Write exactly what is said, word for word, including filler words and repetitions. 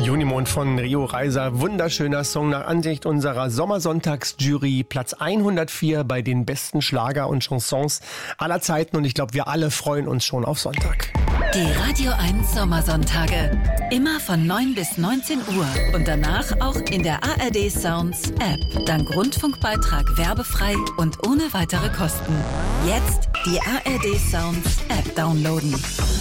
Junimond von Rio Reiser, wunderschöner Song nach Ansicht unserer Sommersonntagsjury, Platz hundertvier bei den besten Schlager und Chansons aller Zeiten und ich glaube, wir alle freuen uns schon auf Sonntag. Die Radio eins Sommersonntage, immer von neun bis neunzehn Uhr und danach auch in der A R D Sounds App. Dank Rundfunkbeitrag werbefrei und ohne weitere Kosten. Jetzt die A R D Sounds App downloaden.